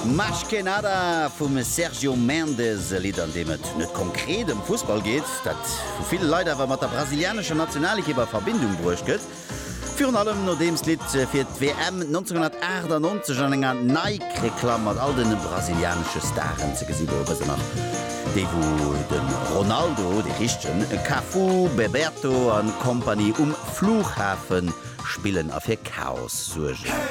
Maschkenada vum Sergio Mendes Lied an dem et net konkret um Fußball geht, dat vu viele Leute awer mat der brasilianische Nationalkeeper Verbindung bruchket. Für allem no dems Lied fir WM 1998 an enger Nike-Reklam mat all den brasilianische Starren ze gesi nach. De wo den Ronaldo, de Richten, Cafu, Beberto an Company Flughafen spielen a fir Chaos surge.